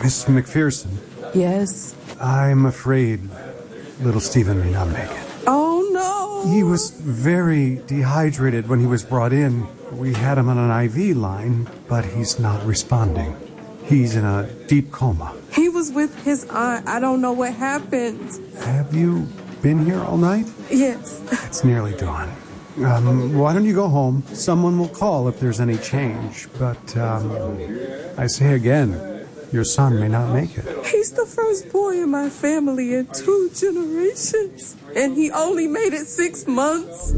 Miss McPherson. Yes? I'm afraid little Stephen may not make it. Oh, no! He was very dehydrated when he was brought in. We had him on an IV line, but he's not responding. He's in a deep coma. He was with his aunt. I don't know what happened. Have you been here all night? Yes. It's nearly dawn. Why don't you go home? Someone will call if there's any change. But, I say again, your son may not make it. He's the first boy in my family in 2 generations. And he only made it 6 months.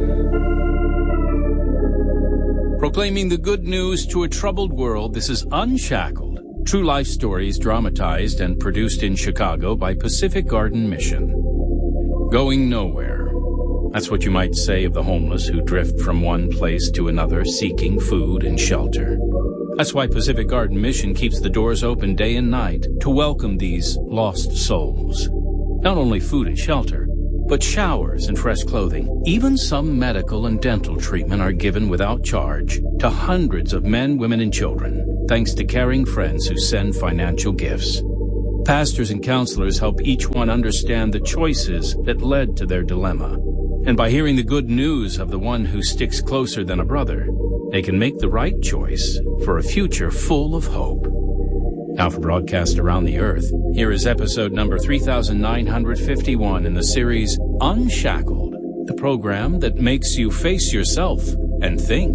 Proclaiming the good news to a troubled world, this is Unshackled. True life stories dramatized and produced in Chicago by Pacific Garden Mission. Going nowhere. That's what you might say of the homeless who drift from one place to another seeking food and shelter. That's why Pacific Garden Mission keeps the doors open day and night to welcome these lost souls. Not only food and shelter, but showers and fresh clothing. Even some medical and dental treatment are given without charge to hundreds of men, women, and children, thanks to caring friends who send financial gifts. Pastors and counselors help each one understand the choices that led to their dilemma. And by hearing the good news of the one who sticks closer than a brother, they can make the right choice for a future full of hope. Now for broadcast around the earth, here is episode number 3951 in the series Unshackled, the program that makes you face yourself and think.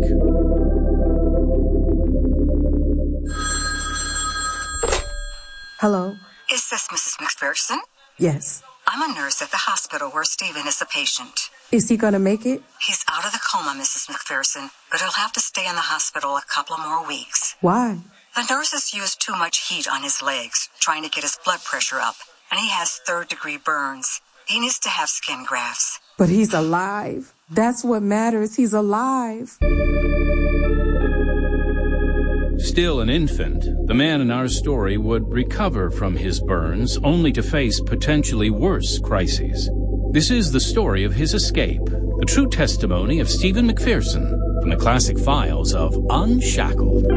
Hello? Is this Mrs. McPherson? Yes. I'm a nurse at the hospital where Stephen is a patient. Is he gonna make it? He's out of the coma, Mrs. McPherson, but he'll have to stay in the hospital a couple of more weeks. Why? The nurses used too much heat on his legs, trying to get his blood pressure up, and he has 3rd-degree burns. He needs to have skin grafts. But he's alive. That's what matters. He's alive. Still an infant, the man in our story would recover from his burns only to face potentially worse crises. This is the story of his escape, the true testimony of Stephen McPherson from the classic files of Unshackled.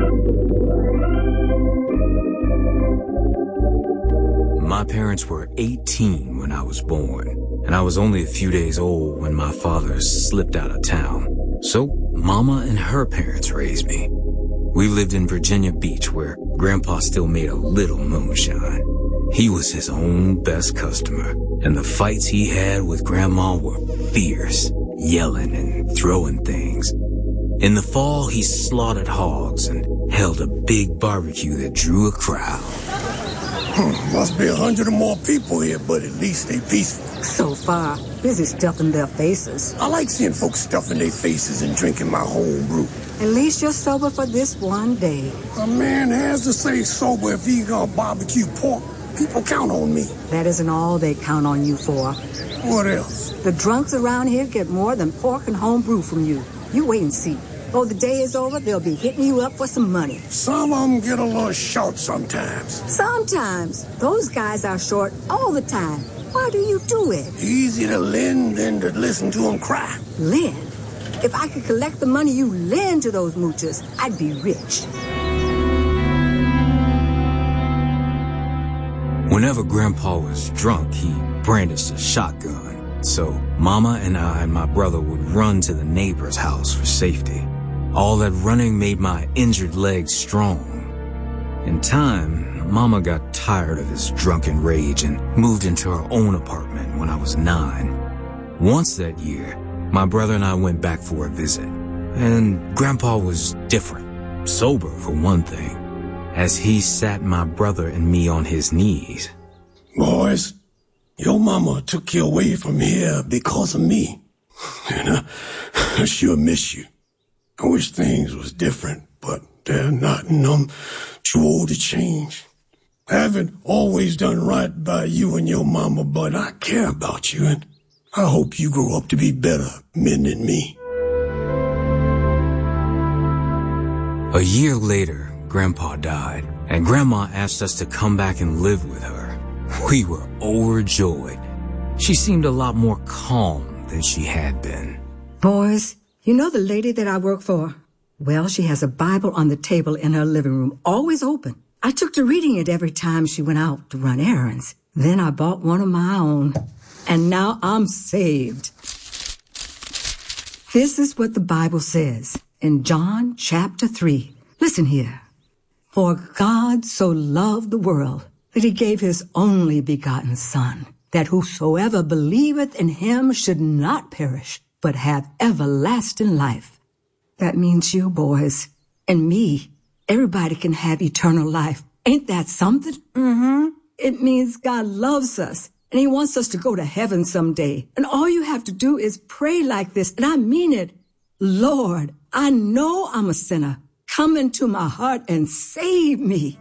My parents were 18 when I was born, and I was only a few days old when my father slipped out of town. So Mama and her parents raised me. We lived in Virginia Beach, where Grandpa still made a little moonshine. He was his own best customer, and the fights he had with Grandma were fierce, yelling and throwing things. In the fall, he slaughtered hogs and held a big barbecue that drew a crowd. Must be 100 or more people here, but at least they peaceful. So far, busy stuffing their faces. I like seeing folks stuffing their faces and drinking my home brew. At least you're sober for this one day. A man has to stay sober if he's gonna barbecue pork. People count on me. That isn't all they count on you for. What else? The drunks around here get more than pork and home brew from you. You wait and see. Before the day is over, they'll be hitting you up for some money. Some of them get a little short sometimes. Sometimes. Those guys are short all the time. Why do you do it? Easier to lend than to listen to them cry. Lend? If I could collect the money you lend to those moochers, I'd be rich. Whenever Grandpa was drunk, he brandished a shotgun. So Mama and I and my brother would run to the neighbor's house for safety. All that running made my injured legs strong. In time, Mama got tired of his drunken rage and moved into her own apartment when I was 9. Once that year, my brother and I went back for a visit. And Grandpa was different. Sober, for one thing. As he sat my brother and me on his knees. Boys, your mama took you away from here because of me. And I sure miss you. I wish things was different, but they're not, and I'm too old to change. I haven't always done right by you and your mama, but I care about you, and I hope you grow up to be better men than me. A year later, Grandpa died, and Grandma asked us to come back and live with her. We were overjoyed. She seemed a lot more calm than she had been. Boys, you know the lady that I work for? Well, she has a Bible on the table in her living room, always open. I took to reading it every time she went out to run errands. Then I bought one of my own. And now I'm saved. This is what the Bible says in John chapter 3. Listen here. For God so loved the world that he gave his only begotten Son, that whosoever believeth in him should not perish, but have everlasting life. That means you, boys, and me. Everybody can have eternal life. Ain't that something? Mm-hmm. It means God loves us, and he wants us to go to heaven someday. And all you have to do is pray like this, and I mean it. Lord, I know I'm a sinner. Come into my heart and save me.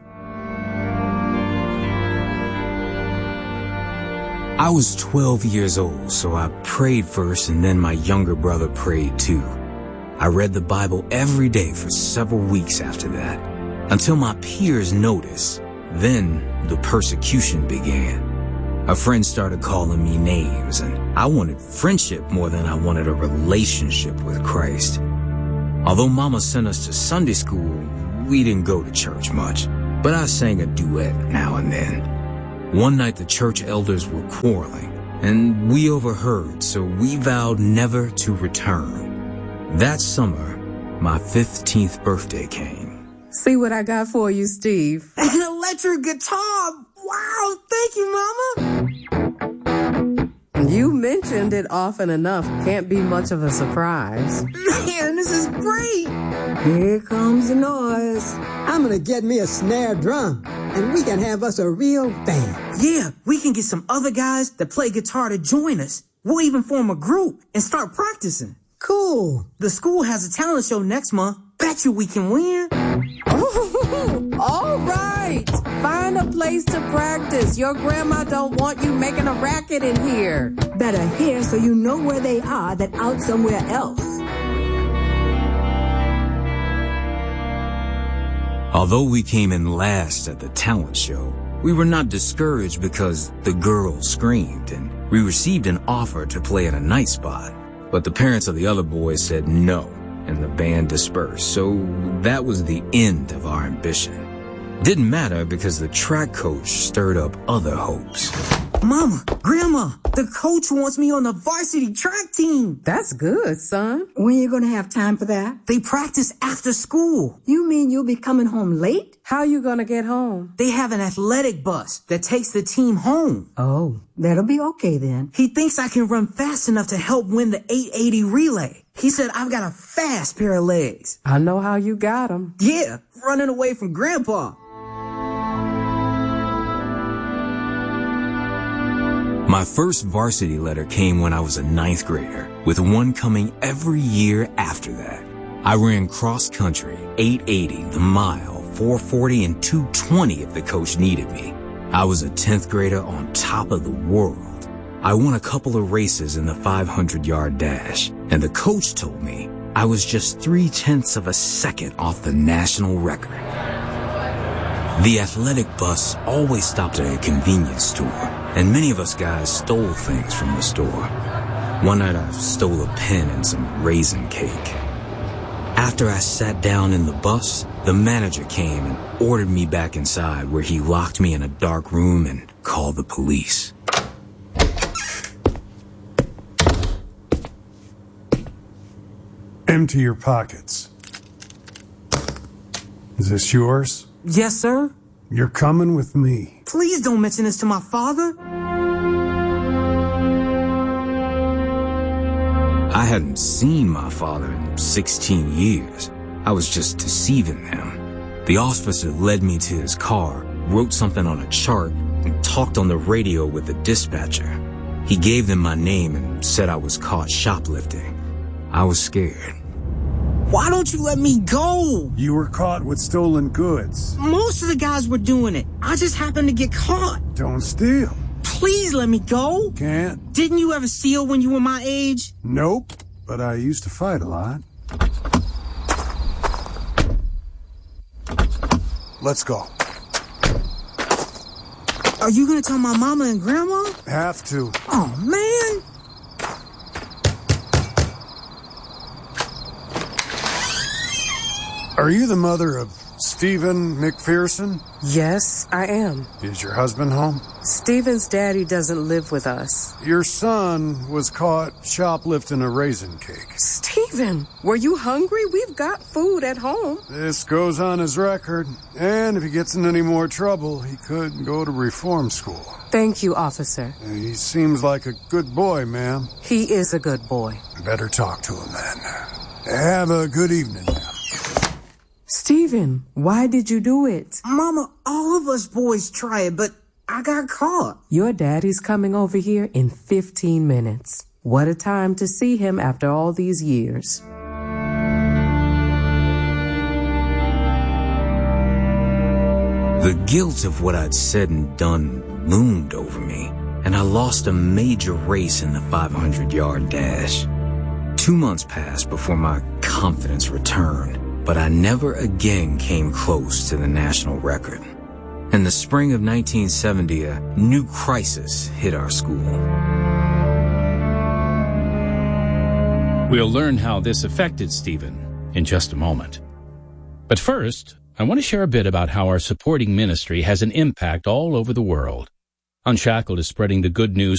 I was 12 years old, so I prayed first, and then my younger brother prayed too. I read the Bible every day for several weeks after that, until my peers noticed. Then the persecution began. A friend started calling me names, and I wanted friendship more than I wanted a relationship with Christ. Although Mama sent us to Sunday school, we didn't go to church much, but I sang a duet now and then. One night the church elders were quarreling, and we overheard, so we vowed never to return. That summer, my 15th birthday came. See what I got for you, Steve. An electric guitar! Wow, thank you, Mama! You mentioned it often enough. Can't be much of a surprise. Man, this is great! Here comes the noise. I'm gonna get me a snare drum, and we can have us a real band. Yeah, we can get some other guys that play guitar to join us. We'll even form a group and start practicing. Cool. The school has a talent show next month. Bet you we can win. Oh, all right. Find a place to practice. Your grandma don't want you making a racket in here. Better here so you know where they are than out somewhere else. Although we came in last at the talent show, we were not discouraged because the girls screamed, and we received an offer to play at a night spot. But the parents of the other boys said no, and the band dispersed, so that was the end of our ambition. Didn't matter because the track coach stirred up other hopes. Mama, Grandma, the coach wants me on the varsity track team. That's good, son. When are you going to have time for that? They practice after school. You mean you'll be coming home late? How you going to get home? They have an athletic bus that takes the team home. Oh, that'll be okay then. He thinks I can run fast enough to help win the 880 relay. He said I've got a fast pair of legs. I know how you got them. Yeah, running away from Grandpa. My first varsity letter came when I was a 9th grader, with one coming every year after that. I ran cross country, 880, the mile, 440, and 220 if the coach needed me. I was a 10th grader on top of the world. I won a couple of races in the 500-yard dash, and the coach told me I was just 0.3 of a second off the national record. The athletic bus always stopped at a convenience store, and many of us guys stole things from the store. One night I stole a pen and some raisin cake. After I sat down in the bus, the manager came and ordered me back inside, where he locked me in a dark room and called the police. Empty your pockets. Is this yours? Yes, sir. You're coming with me. Please don't mention this to my father. I hadn't seen my father in 16 years. I was just deceiving them. The officer led me to his car, wrote something on a chart, and talked on the radio with the dispatcher. He gave them my name and said I was caught shoplifting. I was scared. Why don't you let me go? You were caught with stolen goods. Most of the guys were doing it. I just happened to get caught. Don't steal. Please let me go. Can't. Didn't you ever steal when you were my age? Nope, but I used to fight a lot. Let's go. Are you gonna tell my mama and grandma? Have to. Oh, man. Are you the mother of Stephen McPherson? Yes, I am. Is your husband home? Stephen's daddy doesn't live with us. Your son was caught shoplifting a raisin cake. Stephen, were you hungry? We've got food at home. This goes on his record. And if he gets in any more trouble, he could go to reform school. Thank you, officer. He seems like a good boy, ma'am. He is a good boy. Better talk to him then. Have a good evening, ma'am. Stephen, why did you do it? Mama, all of us boys try it, but I got caught. Your daddy's coming over here in 15 minutes. What a time to see him after all these years. The guilt of what I'd said and done loomed over me, and I lost a major race in the 500-yard dash. 2 months passed before my confidence returned, but I never again came close to the national record. In the spring of 1970, a new crisis hit our school. We'll learn how this affected Stephen in just a moment. But first, I want to share a bit about how our supporting ministry has an impact all over the world. Unshackled is spreading the good news